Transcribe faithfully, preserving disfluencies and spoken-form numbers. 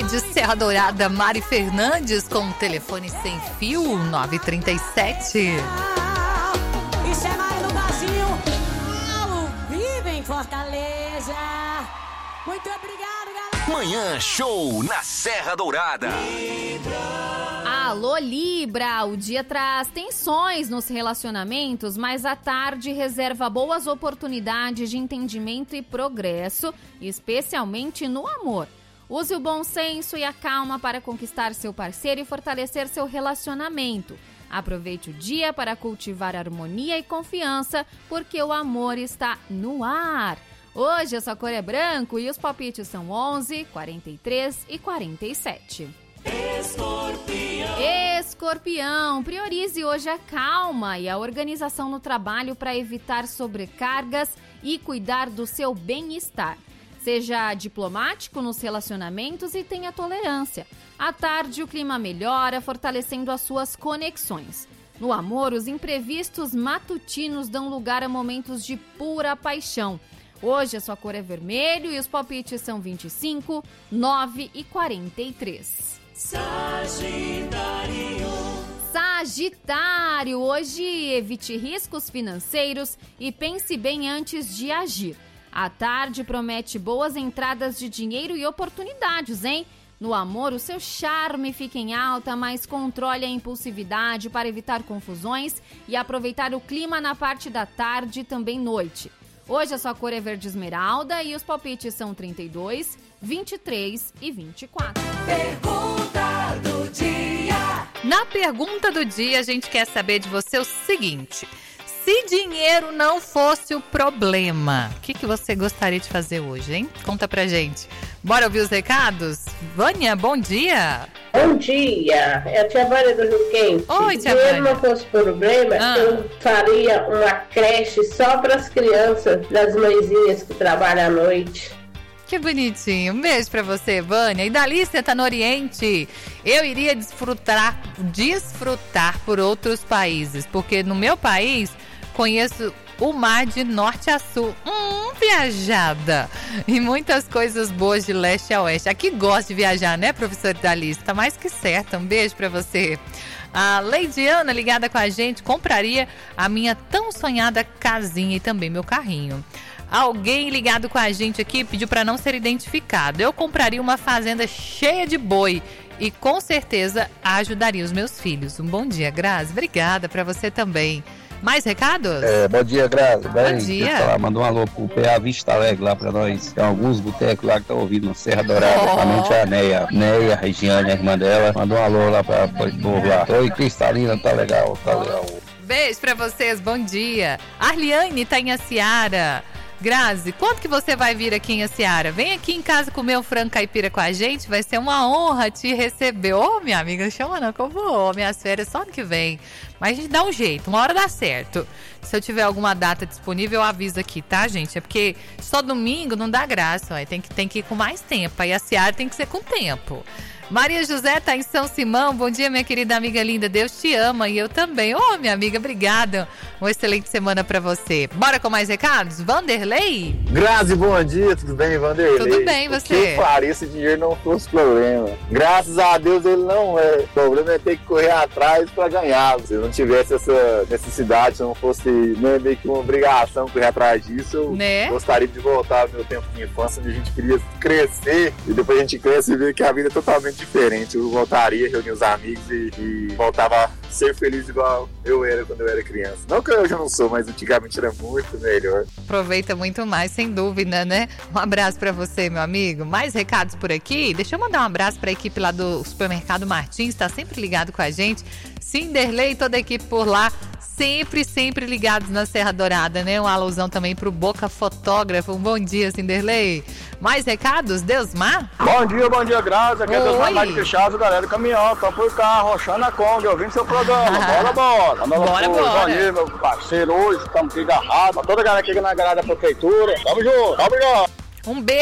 de Serra Dourada, Mari Fernandes, com o telefone sem fio, nove trinta e sete. Isso é Mari do Brasil, ao vivo em Fortaleza. Muito obrigado, galera. Manhã Show na Serra Dourada. Alô, Libra! O dia traz tensões nos relacionamentos, mas a tarde reserva boas oportunidades de entendimento e progresso, especialmente no amor. Use o bom senso e a calma para conquistar seu parceiro e fortalecer seu relacionamento. Aproveite o dia para cultivar harmonia e confiança, porque o amor está no ar. Hoje a sua cor é branco e os palpites são onze, quarenta e três e quarenta e sete. Escorpião. Escorpião, priorize hoje a calma e a organização no trabalho para evitar sobrecargas e cuidar do seu bem-estar. Seja diplomático nos relacionamentos e tenha tolerância. À tarde, o clima melhora, fortalecendo as suas conexões. No amor, os imprevistos matutinos dão lugar a momentos de pura paixão. Hoje a sua cor é vermelho e os palpites são vinte e cinco, nove e quarenta e três. Sagitário. Sagitário, hoje evite riscos financeiros e pense bem antes de agir. A tarde promete boas entradas de dinheiro e oportunidades, hein? No amor, o seu charme fica em alta, mas controle a impulsividade para evitar confusões e aproveitar o clima na parte da tarde e também noite. Hoje a sua cor é verde esmeralda e os palpites são trinta e dois, vinte e três e vinte e quatro. Pergunta do dia. Na pergunta do dia, a gente quer saber de você o seguinte: se dinheiro não fosse o problema, o que, que você gostaria de fazer hoje, hein? Conta pra gente. Bora ouvir os recados? Vânia, bom dia. Bom dia, é a tia Vânia do Rio Quente. Oi, tia Se dinheiro Vânia. não fosse problema, Ah. eu faria uma creche só para as crianças das mãezinhas que trabalham à noite. Que bonitinho. Um beijo pra você, Vânia. E dali, você tá no Oriente. Eu iria desfrutar, desfrutar por outros países, porque no meu país conheço o mar de norte a sul. Hum, viajada. E muitas coisas boas de leste a oeste. Aqui gosta de viajar, né, professor Dalice? Tá mais que certo. Um beijo pra você. A Leidiana, ligada com a gente, compraria a minha tão sonhada casinha e também meu carrinho. Alguém ligado com a gente aqui pediu para não ser identificado. Eu compraria uma fazenda cheia de boi e com certeza ajudaria os meus filhos. Um bom dia, Grazi. Obrigada para você também. Mais recados? É, bom dia, Grazi. Bom dia. Falar, mandou um alô pro P A Vista Alegre lá pra nós. Tem alguns botecos lá que estão ouvindo no Serra Dourada. Oh. Principalmente a Neia. Neia, a Regiane, a irmã dela. Mandou um alô lá pra, pra povo lá. Oi, Cristalina, tá legal, tá legal. Beijo pra vocês, bom dia. Arliane tá em Aciara. Grazi, quando que você vai vir aqui em Aciara? Vem aqui em casa comer um frango caipira com a gente, vai ser uma honra te receber. Ô, minha amiga, chama não que eu vou, minhas férias só ano que vem. Mas a gente dá um jeito, uma hora dá certo. Se eu tiver alguma data disponível, eu aviso aqui, tá, gente? É porque só domingo não dá graça, ó. Tem que, tem que ir com mais tempo, aí a Aciara tem que ser com tempo. Maria José tá em São Simão. Bom dia, minha querida amiga linda. Deus te ama e eu também. Ô, oh, minha amiga, obrigada. Uma excelente semana pra você. Bora com mais recados? Vanderlei? Grazi, bom dia. Tudo bem, Vanderlei? Tudo bem, você? O que faria se dinheiro não fosse problema? Graças a Deus ele não é. O problema é ter que correr atrás pra ganhar. Se eu não tivesse essa necessidade, se não fosse né, meio que uma obrigação correr atrás disso, eu né? gostaria de voltar ao meu tempo de infância, onde a gente queria crescer e depois a gente cresce e vê que a vida é totalmente diferente. Eu voltaria, reunir os amigos e, e voltava a ser feliz igual eu era quando eu era criança. Não que eu já não sou, mas antigamente era muito melhor. Aproveita muito mais, sem dúvida, né? Um abraço pra você, meu amigo. Mais recados por aqui? Deixa eu mandar um abraço pra equipe lá do Supermercado Martins, tá sempre ligado com a gente. Cinderlei e toda a equipe por lá, sempre, sempre ligados na Serra Dourada, né? Uma alusão também pro Boca Fotógrafo. Um bom dia, Cinderlei. Mais recados? Deusmar? Bom dia, bom dia, Grazi. Aqui é Deusmar mais de Chaves, galera do caminhão, campo e carro, rochando a Kombi, ouvindo seu programa. Bora, bora. Bora, bora. Bom dia, meu parceiro, hoje estamos aqui agarrados. Pra toda a galera aqui na grada da prefeitura. Tamo junto, tamo junto. Um beijo.